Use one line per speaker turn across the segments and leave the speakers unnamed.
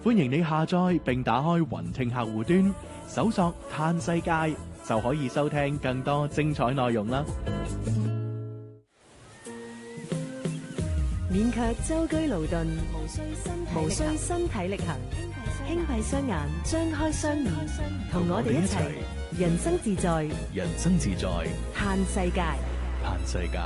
歡迎你下載並打開雲聽客戶端，搜索嘆世界就可以收聽更多精彩內容啦。
勉強舟車勞頓，無需身體力行，輕閉雙眼，張開雙眼，同我哋一齊人生自在，
人生自在，
嘆世界。
嘆世界。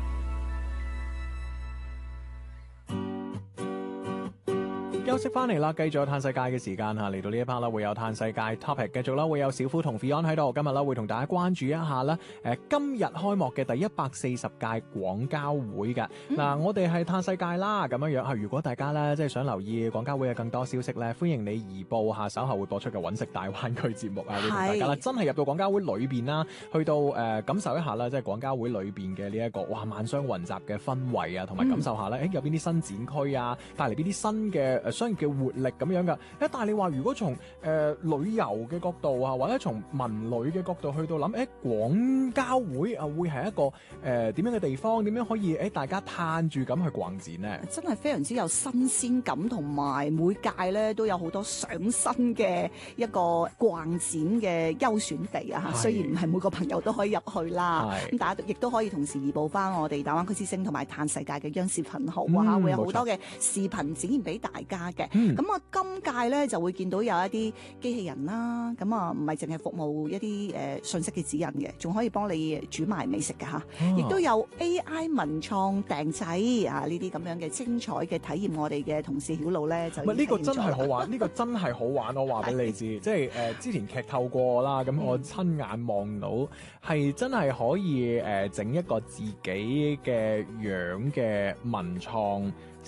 休息翻嚟啦，繼續有嘆世界嘅時間嚇，嚟到呢一 part 啦，會有嘆世界 topic， 繼續啦，會有小夫同 Fion 喺度，今日啦會同大家關注一下啦，今日開幕嘅第140屆廣交會嘅嗱，我哋係嘆世界啦咁樣樣嚇，如果大家咧即係想留意廣交會嘅更多消息咧，歡迎你移步下稍後會播出嘅揾食大灣區節目啊，會同大家啦真係入到廣交會裏邊啦，去到感受一下啦，即係廣交會裏邊嘅呢一個哇萬商雲集嘅氛圍啊，同埋感受下咧，有邊啲新展區啊，帶嚟邊啲新嘅商業嘅活力咁樣噶，但係你話如果從旅遊嘅角度啊，或者從文旅嘅角度去到諗，廣交會啊會係一個點樣嘅地方？點樣可以大家嘆住咁去逛展呢？
真係非常之有新鮮感，同埋每屆咧都有好多上新嘅一個逛展嘅優選地啊！雖然唔係每個朋友都可以入去啦，咁大家亦都可以同時移步翻我哋大灣區之星同埋嘆世界嘅央視頻號啊，會有好多嘅視頻展現俾大家嘅。咁我今屆咧就會見到有一啲機器人啦，咁啊唔係淨係服務一啲信息嘅指引嘅，仲可以幫你煮埋美食嘅嚇，亦都有 AI 文創訂製啊呢啲咁樣嘅精彩嘅體驗，我哋嘅同事曉露咧就
呢個真係好玩，呢個真係好玩，我話俾你知，即係之前劇透過啦，咁我親眼望到係真係可以整一個自己嘅樣嘅文創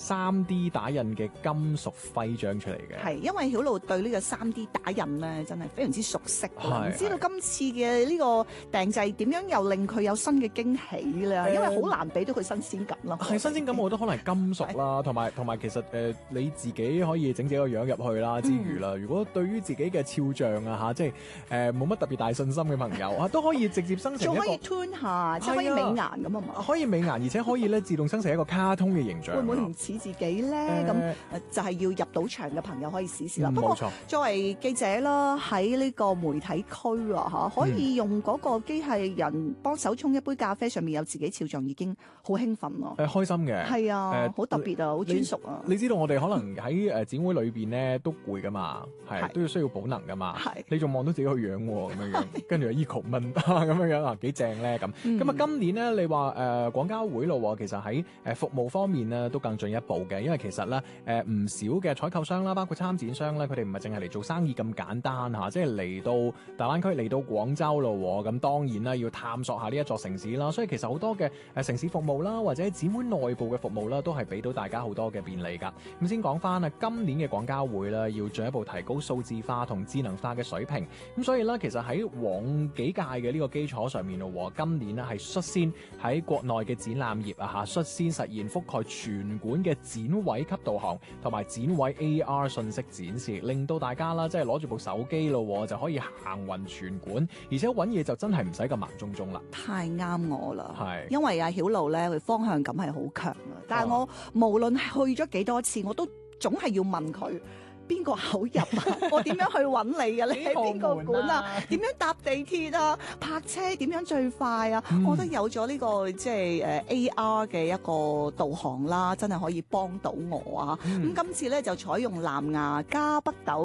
3D 打印嘅金屬徽章出嚟嘅，係
因為曉露對呢個3D 打印咧真係非常之熟悉，唔知道今次嘅呢個訂製點樣又令佢有新嘅驚喜啦，因為好難俾到佢新鮮感咯。
係新鮮感，我覺得可能係金屬啦，同埋其實你自己可以整自己個樣入去啦，之餘啦，如果對於自己嘅肖像啊嚇，即係冇乜特別大信心嘅朋友啊，都可以直接生成一個，
仲可以 tune 下，即係可以美顏咁啊嘛，
可以美顏，而且可以咧自動生成一個卡通嘅形象。
會唔會唔似自己咧？咁就係要入到場嘅朋友可以試試啦。不過作為記者啦，喺呢個媒體區啊嚇，可以用嗰個機械人幫手沖一杯咖啡，上面有自己肖像，已經好興奮咯。
開心嘅，
係啊，好特別啊，好專屬啊。
你知道我哋可能喺展會裏邊咧都攰噶嘛，係都要需要補能噶嘛。你仲望到自己個樣喎，咁樣跟住eco問咁樣啊，幾正咧咁。咁啊，今年咧你話廣交會咯，其實喺服務方面咧都更進一步嘅，因為其實咧唔少嘅採購商啦，包括參展商咧，佢哋唔係淨係嚟做生意咁簡單嚇，即係嚟到大灣區嚟到廣州咯，咁當然啦要探索下呢一座城市啦，所以其實好多嘅城市服務啦，或者展會內部嘅服務啦，都係俾到大家好多嘅便利㗎。咁先講翻啊，今年嘅廣交會啦，要進一步提高數字化同智能化嘅水平，咁所以咧其實喺往幾屆嘅呢個基礎上面咯，今年咧係率先喺國內嘅展覽業啊嚇，率先實現覆蓋全館嘅展位級導航同埋展位 AR 信息展示，令到大家啦即係攞住部手機咯就可以行勻全館，而且揾嘢就真係唔使咁盲中中啦。
太啱我啦，係因為阿曉露咧佢方向感係好強啊，但係我無論去咗幾多次，我都總係要問佢。邊個口入啊？我點樣去揾你啊？你喺邊個館啊？點樣搭地鐵啊？泊車點樣最快啊？我覺得有咗呢個即係AR 嘅一個導航啦，真係可以幫到我啊！咁今次咧就採用藍牙加北斗